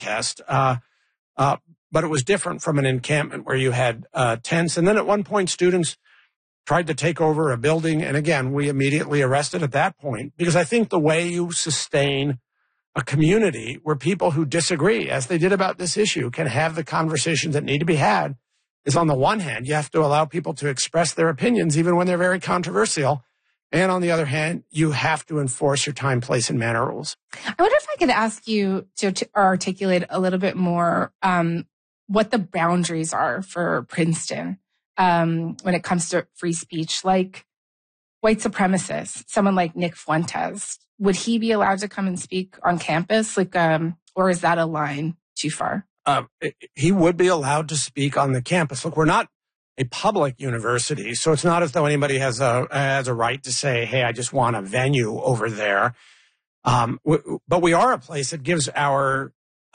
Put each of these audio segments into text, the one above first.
protest. But it was different from an encampment where you had tents. And then at one point, students tried to take over a building. And again, we immediately arrested at that point, because I think the way you sustain a community where people who disagree, as they did about this issue, can have the conversations that need to be had is, on the one hand, you have to allow people to express their opinions, even when they're very controversial. And on the other hand, you have to enforce your time, place, and manner rules. I wonder if I could ask you to articulate a little bit more what the boundaries are for Princeton when it comes to free speech. Like white supremacists, someone like Nick Fuentes, would he be allowed to come and speak on campus? Or is that a line too far? He would be allowed to speak on the campus. Look, we're not a public university, so it's not as though anybody has a right to say, hey, I just want a venue over there. But we are a place that gives our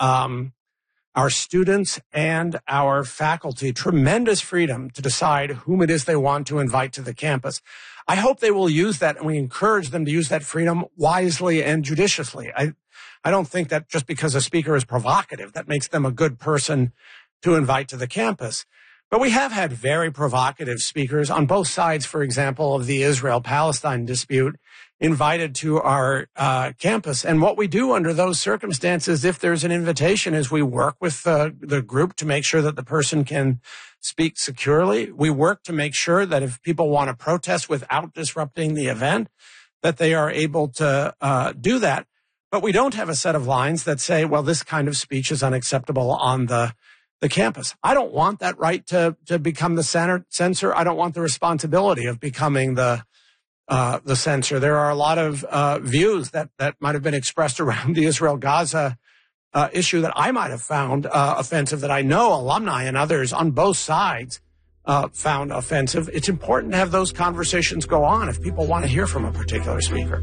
students and our faculty tremendous freedom to decide whom it is they want to invite to the campus. I hope they will use that, and we encourage them to use that freedom wisely and judiciously. I don't think that just because a speaker is provocative, that makes them a good person to invite to the campus. But we have had very provocative speakers on both sides, for example, of the Israel-Palestine dispute, invited to our campus. And what we do under those circumstances, if there's an invitation, is we work with the group to make sure that the person can speak securely. We work to make sure that if people want to protest without disrupting the event, that they are able to do that. But we don't have a set of lines that say, well, this kind of speech is unacceptable on the campus. I don't want that right to become the censor. I don't want the responsibility of becoming the censor. There are a lot of views that might have been expressed around the Israel-Gaza issue that I might have found offensive, that I know alumni and others on both sides found offensive. It's important to have those conversations go on if people want to hear from a particular speaker.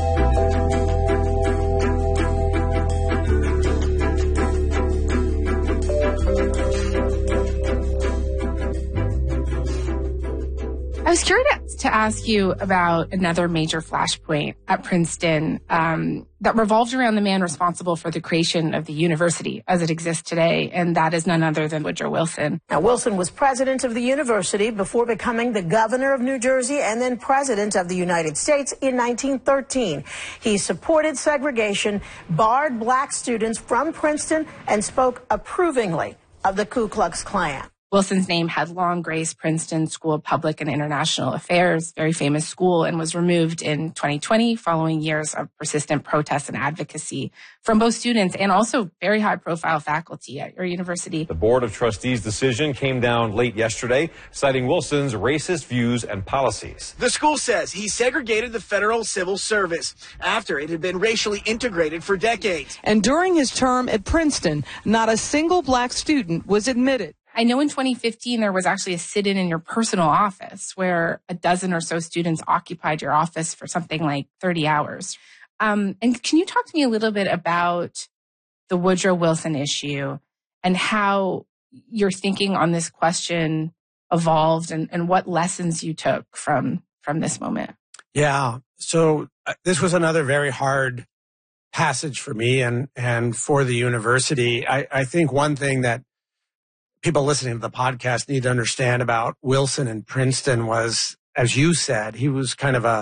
I was curious to ask you about another major flashpoint at Princeton that revolved around the man responsible for the creation of the university as it exists today, and that is none other than Woodrow Wilson. Now, Wilson was president of the university before becoming the governor of New Jersey and then president of the United States in 1913. He supported segregation, barred black students from Princeton, and spoke approvingly of the Ku Klux Klan. Wilson's name had long graced Princeton School of Public and International Affairs, very famous school, and was removed in 2020 following years of persistent protests and advocacy from both students and also very high-profile faculty at your university. The Board of Trustees' decision came down late yesterday, citing Wilson's racist views and policies. The school says he segregated the federal civil service after it had been racially integrated for decades. And during his term at Princeton, not a single black student was admitted. I know in 2015 there was actually a sit-in in your personal office where a dozen or so students occupied your office for something like 30 hours. And can you talk to me a little bit about the Woodrow Wilson issue and how your thinking on this question evolved and what lessons you took from this moment? Yeah. So this was another very hard passage for me and for the university. I think one thing that people listening to the podcast need to understand about Wilson and Princeton was, as you said, he was kind of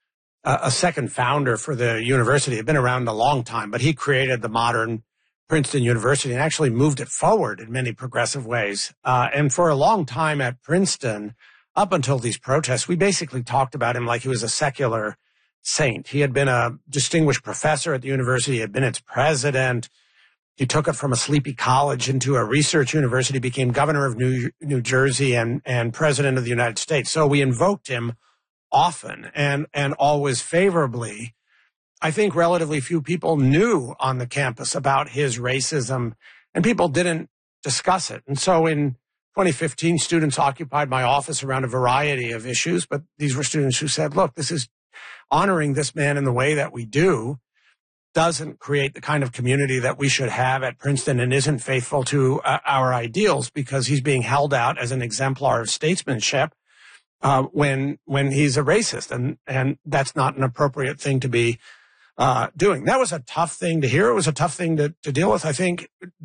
a second founder for the university. He'd been around a long time, but he created the modern Princeton University and actually moved it forward in many progressive ways. And for a long time at Princeton, up until these protests, we basically talked about him like he was a secular saint. He had been a distinguished professor at the university, he had been its president. He took it from a sleepy college into a research university, became governor of New Jersey and president of the United States. So we invoked him often and always favorably. I think relatively few people knew on the campus about his racism, and people didn't discuss it. And so in 2015, students occupied my office around a variety of issues, but these were students who said, look, this is honoring this man in the way that we do doesn't create the kind of community that we should have at Princeton and isn't faithful to our ideals, because he's being held out as an exemplar of statesmanship when he's a racist. And that's not an appropriate thing to be doing. That was a tough thing to hear. It was a tough thing to deal with. I think